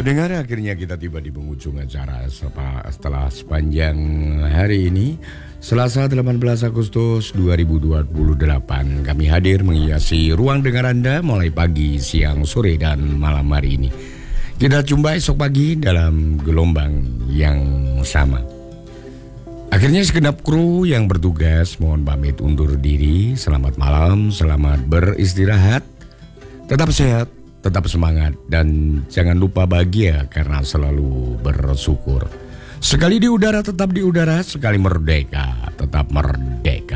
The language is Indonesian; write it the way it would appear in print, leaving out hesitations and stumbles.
Pendengar, akhirnya kita tiba di penghujung acara setelah sepanjang hari ini. Selasa 18 Agustus 2028 kami hadir menghiasi ruang dengar Anda mulai pagi, siang, sore, dan malam hari ini. Kita jumpa esok pagi dalam gelombang yang sama. Akhirnya segenap kru yang bertugas mohon pamit undur diri. Selamat malam, selamat beristirahat. Tetap sehat, tetap semangat, dan jangan lupa bahagia karena selalu bersyukur. Sekali di udara tetap di udara, sekali merdeka tetap merdeka.